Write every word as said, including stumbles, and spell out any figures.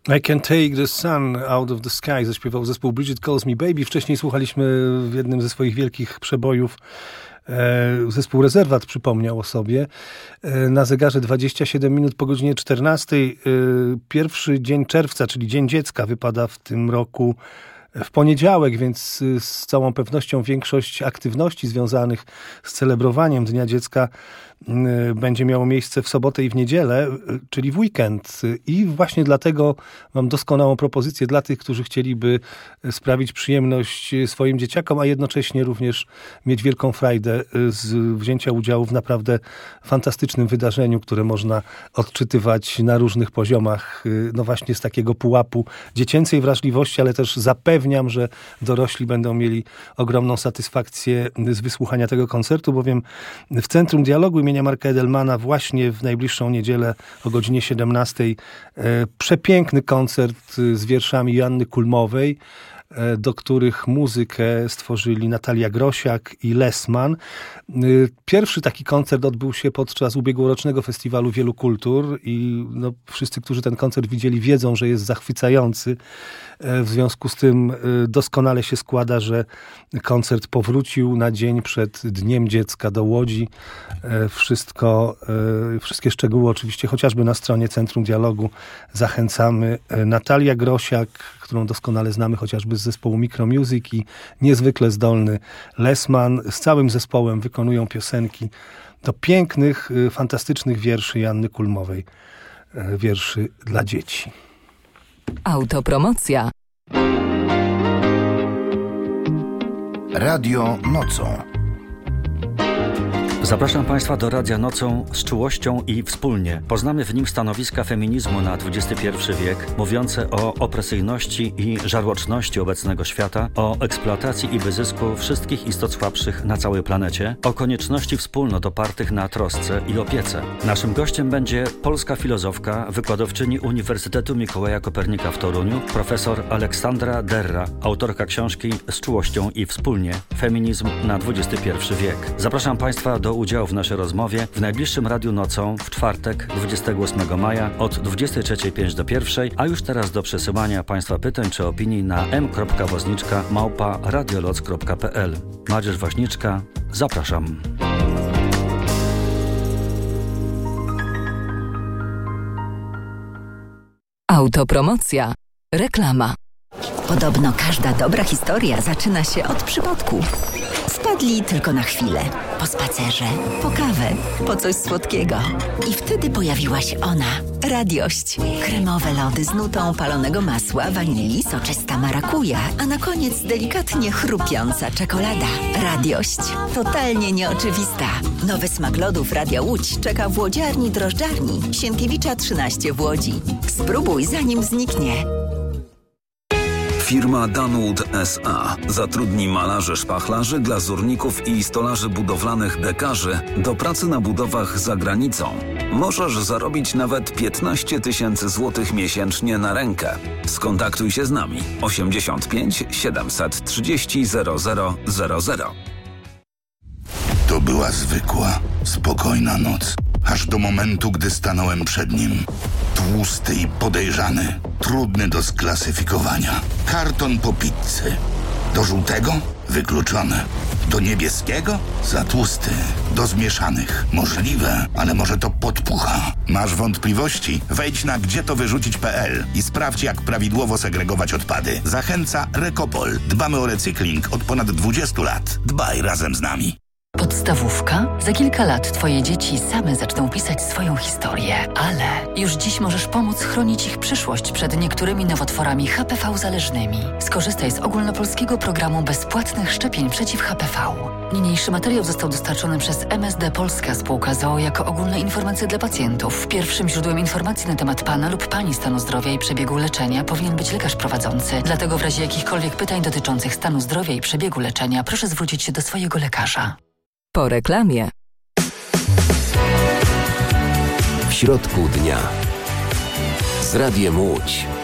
I Can Take the Sun Out of the Sky zaśpiewał zespół Bridget Calls Me Baby. Wcześniej słuchaliśmy w jednym ze swoich wielkich przebojów zespół Rezerwat przypomniał o sobie. Na zegarze dwadzieścia siedem minut po godzinie czternastej. Pierwszy dzień czerwca, czyli Dzień Dziecka, wypada w tym roku w poniedziałek, więc z całą pewnością większość aktywności związanych z celebrowaniem Dnia Dziecka będzie miało miejsce w sobotę i w niedzielę, czyli w weekend. I właśnie dlatego mam doskonałą propozycję dla tych, którzy chcieliby sprawić przyjemność swoim dzieciakom, a jednocześnie również mieć wielką frajdę z wzięcia udziału w naprawdę fantastycznym wydarzeniu, które można odczytywać na różnych poziomach, no właśnie z takiego pułapu dziecięcej wrażliwości, ale też zapewniam, że dorośli będą mieli ogromną satysfakcję z wysłuchania tego koncertu, bowiem w Centrum Dialogu imienia Marka Edelmana właśnie w najbliższą niedzielę o godzinie siedemnastej e, przepiękny koncert z wierszami Joanny Kulmowej, e, do których muzykę stworzyli Natalia Grosiak i Lesman. E, pierwszy taki koncert odbył się podczas ubiegłorocznego Festiwalu Wielu Kultur i no, wszyscy, którzy ten koncert widzieli, wiedzą, że jest zachwycający. W związku z tym doskonale się składa, że koncert powrócił na dzień przed Dniem Dziecka do Łodzi. Wszystko, wszystkie szczegóły oczywiście chociażby na stronie Centrum Dialogu zachęcamy. Natalia Grosiak, którą doskonale znamy chociażby z zespołu Micromusic, i niezwykle zdolny Lesman z całym zespołem wykonują piosenki do pięknych, fantastycznych wierszy Joanny Kulmowej. Wierszy dla dzieci. Autopromocja. Radio Nocą. Zapraszam Państwa do Radia Nocą z czułością i wspólnie. Poznamy w nim stanowiska feminizmu na dwudziesty pierwszy wiek, mówiące o opresyjności i żarłoczności obecnego świata, o eksploatacji i wyzysku wszystkich istot słabszych na całej planecie, o konieczności wspólnot opartych na trosce i opiece. Naszym gościem będzie polska filozofka, wykładowczyni Uniwersytetu Mikołaja Kopernika w Toruniu, profesor Aleksandra Derra, autorka książki Z czułością i wspólnie. Feminizm na dwudziesty pierwszy wiek. Zapraszam Państwa do udziału w naszej rozmowie w najbliższym Radiu Nocą w czwartek, dwudziestego ósmego maja od dwudziestej trzeciej pięć do pierwszej, a już teraz do przesyłania Państwa pytań czy opinii na m kropka wozniczka małpa radioloc kropka p l. Madzierz Woźniczka, zapraszam. Autopromocja. Reklama. Podobno każda dobra historia zaczyna się od przypadku. Wpadli tylko na chwilę, po spacerze, po kawę, po coś słodkiego. I wtedy pojawiła się ona, Radiość. Kremowe lody z nutą palonego masła, wanilii, soczysta marakuja, a na koniec delikatnie chrupiąca czekolada. Radiość. Totalnie nieoczywista. Nowy smak lodów Radia Łódź czeka w łodziarni drożdżarni Sienkiewicza trzynaście w Łodzi. Spróbuj, zanim zniknie. Firma Danwood S A zatrudni malarzy, szpachlarzy, glazurników i stolarzy budowlanych dekarzy do pracy na budowach za granicą. Możesz zarobić nawet piętnaście tysięcy złotych miesięcznie na rękę. Skontaktuj się z nami. osiemdziesiąt pięć siedemset trzydzieści zero zero zero zero. To była zwykła, spokojna noc. Aż do momentu, gdy stanąłem przed nim. Tłusty i podejrzany. Trudny do sklasyfikowania. Karton po pizzy. Do żółtego? Wykluczony. Do niebieskiego? Za tłusty. Do zmieszanych? Możliwe, ale może to podpucha. Masz wątpliwości? Wejdź na gdzie to wyrzucić kropka p l i sprawdź, jak prawidłowo segregować odpady. Zachęca Recopol. Dbamy o recykling od ponad dwudziestu lat. Dbaj razem z nami. Podstawówka? Za kilka lat Twoje dzieci same zaczną pisać swoją historię, ale już dziś możesz pomóc chronić ich przyszłość przed niektórymi nowotworami H P V zależnymi. Skorzystaj z ogólnopolskiego programu bezpłatnych szczepień przeciw H P V. Niniejszy materiał został dostarczony przez M S D Polska Spółka z o o jako ogólne informacje dla pacjentów. Pierwszym źródłem informacji na temat Pana lub Pani stanu zdrowia i przebiegu leczenia powinien być lekarz prowadzący. Dlatego w razie jakichkolwiek pytań dotyczących stanu zdrowia i przebiegu leczenia proszę zwrócić się do swojego lekarza. Po reklamie. W środku dnia z Radiem Łódź.